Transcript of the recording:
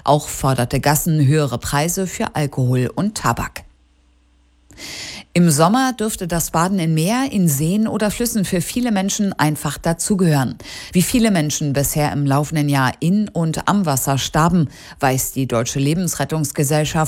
Auch forderte Gassen höhere Preise für Alkohol und Tabak. Im Sommer dürfte das Baden in Meer, in Seen oder Flüssen für viele Menschen einfach dazugehören. Wie viele Menschen bisher im laufenden Jahr in und am Wasser starben, weiß die Deutsche Lebensrettungsgesellschaft